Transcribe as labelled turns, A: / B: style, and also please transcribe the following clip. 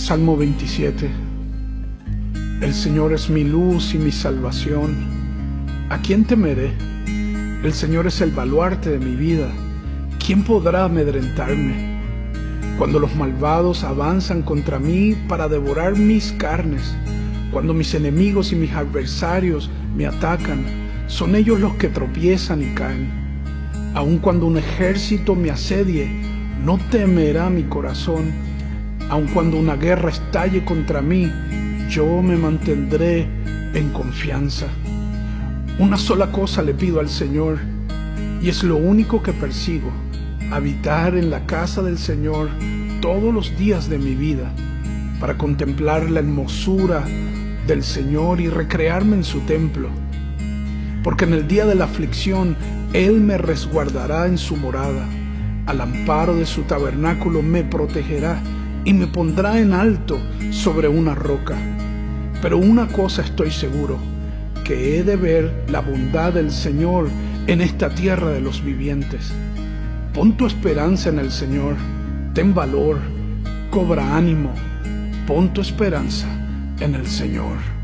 A: Salmo 27. El Señor es mi luz y mi salvación. ¿A quién temeré? El Señor es el baluarte de mi vida. ¿Quién podrá amedrentarme? Cuando los malvados avanzan contra mí para devorar mis carnes, cuando mis enemigos y mis adversarios me atacan, son ellos los que tropiezan y caen. Aun cuando un ejército me asedie, no temerá mi corazón. Aun cuando una guerra estalle contra mí, yo me mantendré en confianza. Una sola cosa le pido al Señor, y es lo único que persigo: habitar en la casa del Señor todos los días de mi vida, para contemplar la hermosura del Señor y recrearme en su templo. Porque en el día de la aflicción Él me resguardará en su morada, al amparo de su tabernáculo me protegerá y me pondrá en alto sobre una roca. Pero una cosa estoy seguro, que he de ver la bondad del Señor en esta tierra de los vivientes. Pon tu esperanza en el Señor, ten valor, cobra ánimo, pon tu esperanza en el Señor.